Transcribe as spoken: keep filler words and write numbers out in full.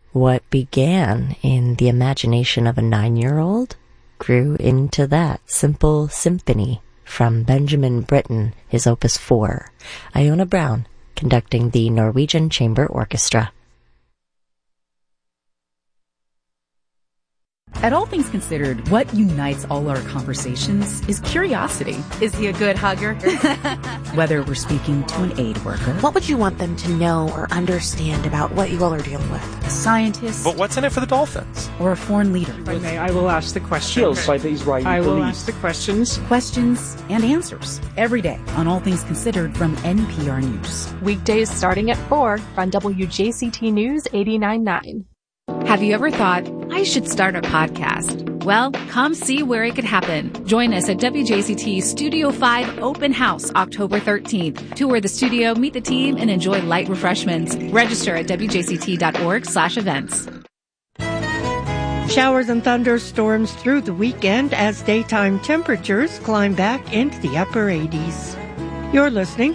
What began in the imagination of a nine-year-old grew into that simple symphony from Benjamin Britten, his Opus four. Iona Brown conducting the Norwegian Chamber Orchestra. At All Things Considered, what unites all our conversations is curiosity. Is he a good hugger? Whether we're speaking to an aid worker, what would you want them to know or understand about what you all are dealing with? A scientist, but what's in it for the dolphins? Or a foreign leader. If I may, I will ask the questions. By the Israeli I will police. ask the questions. Questions and answers every day on All Things Considered from N P R News. Weekdays starting at four on W J C T News eighty-nine point nine. Have you ever thought, I should start a podcast? Well, come see where it could happen. Join us at W J C T Studio five Open House October thirteenth. Tour the studio, meet the team, and enjoy light refreshments. Register at W J C T dot org slash events. Showers and thunderstorms through the weekend as daytime temperatures climb back into the upper eighties. You're listening